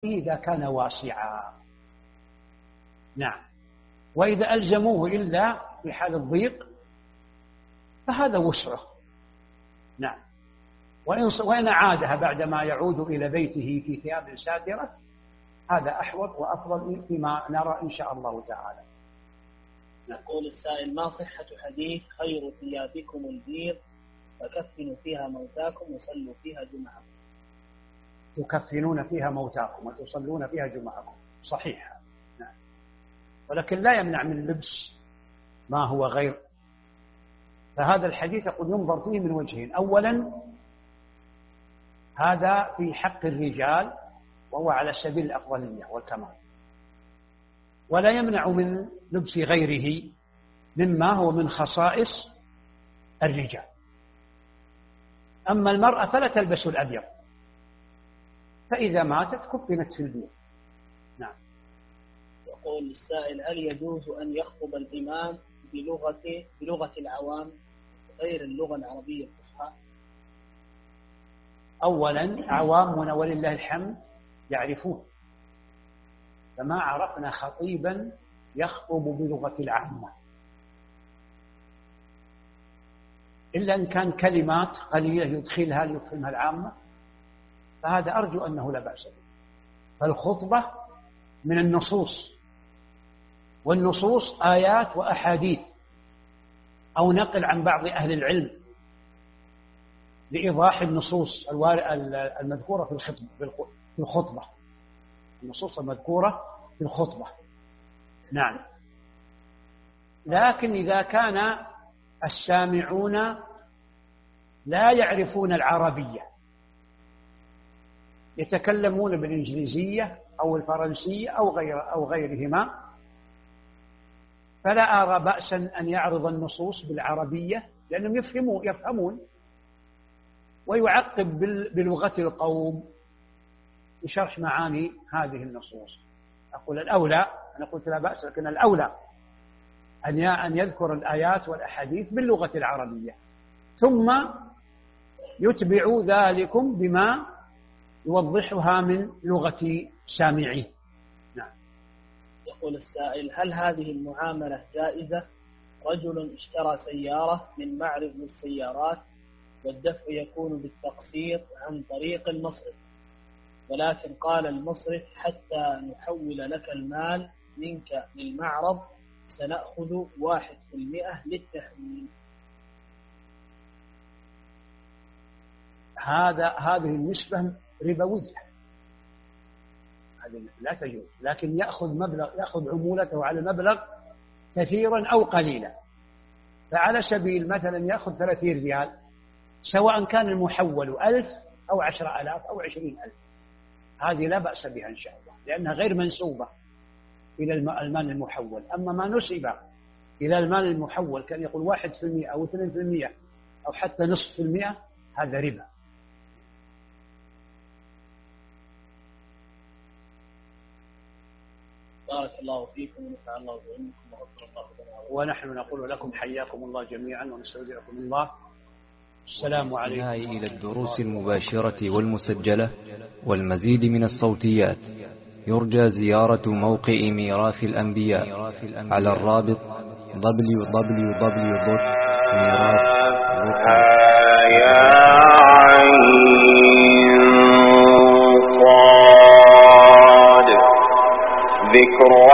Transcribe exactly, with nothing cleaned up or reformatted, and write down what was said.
إذا كان واسعا. نعم. وإذا ألزموه إلا في حال الضيق فهذا وسعه. نعم. وإن عادها بعدما يعود إلى بيته في ثياب ساترة هذا أحوط وأفضل فيما نرى إن شاء الله تعالى. يقول السائل: ما صحة حديث خير ثيابكم البيض فكفنوا فيها موتاكم وصلوا فيها جمعكم؟ تكفنون فيها موتاكم وتصلون فيها جمعكم، صحيح. نعم. ولكن لا يمنع من لبس ما هو غير. فهذا الحديث يقول ينظر فيه من وجهين: أولا هذا في حق الرجال وهو على سبيل الأفضلية والكمال، ولا يمنع من لبس غيره مما هو من خصائص الرجال. أما المرأة فلا تلبس الأبيض، فإذا ماتت كفنت في البيض. نعم. يقول السائل: هل يجوز أن يخطب الإمام بلغة بلغة العوام غير اللغة العربية الفصحى؟ أولا عوامنا ولله الحمد يعرفون، فما عرفنا خطيبا يخطب بلغة العامة إلا إن كان كلمات قليلة يدخلها ليفهمها العامة، فهذا أرجو أنه لا بأس به. فالخطبة من النصوص، والنصوص آيات وأحاديث أو نقل عن بعض أهل العلم لإيضاح النصوص المذكورة في الخطبة، النصوص المذكورة في الخطبة. نعم. لكن إذا كان السامعون لا يعرفون العربية، يتكلمون بالإنجليزية أو الفرنسية أو غير أو غيرهما، فلا أرى بأسا أن يعرض النصوص بالعربية لأنهم يفهمون يفهمون ويعقب بلغة القوم بشرح معاني هذه النصوص. أقول الأولى، أنا قلت لا بأس، لكن الأولى أن يذكر الآيات والأحاديث باللغة العربية، ثم يتبع ذلكم بما يوضحها من لغة سامعيه. نعم. يقول السائل: هل هذه المعاملة جائزة؟ رجل اشترى سيارة من معرض للسيارات والدفع يكون بالتقسيط عن طريق المصرف، ولكن قال المصرف حتى نحول لك المال منك للمعرض سنأخذ واحد في المئة للتحويل. هذا هذه النسبة ربوية، هذه لا تجوز، لكن يأخذ مبلغ يأخذ عمولته على مبلغ كثيرا أو قليلا. فعلى سبيل مثلا يأخذ ثلاثين ريال، سواء كان المحول ألف أو عشرة آلاف أو عشرين ألف، هذه لا بأس بها إن شاء الله، لأنها غير منسوبة إلى المال المحول. أما ما نسب إلى المال المحول كان يقول واحد في المئة أو اثنين في المئة أو حتى نصف في المئة، هذا ربا. بارك الله فيكم ونفع الله بعلمكم وغفر الله لنا. ونحن نقول لكم حياكم الله جميعا ونستودعكم الله. السلام عليكم. إلى الدروس المباشرة والمسجلة والمزيد من الصوتيات يرجى زيارة موقع ميراث الأنبياء على الرابط دبليو دبليو دبليو دوت ميراث دوت كوم.